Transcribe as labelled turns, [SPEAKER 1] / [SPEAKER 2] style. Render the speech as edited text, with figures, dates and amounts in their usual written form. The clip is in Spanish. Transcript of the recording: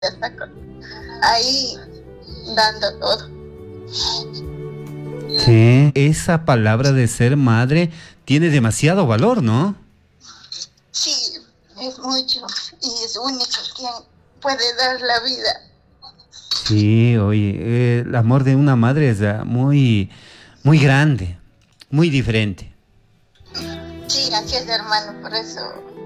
[SPEAKER 1] está ahí dando todo.
[SPEAKER 2] Sí, esa palabra de ser madre tiene demasiado valor, ¿no?
[SPEAKER 1] Sí, es mucho y es único quien puede dar la vida.
[SPEAKER 2] Sí, oye, el amor de una madre es muy, muy grande, muy diferente.
[SPEAKER 1] Sí, así es, hermano, por eso.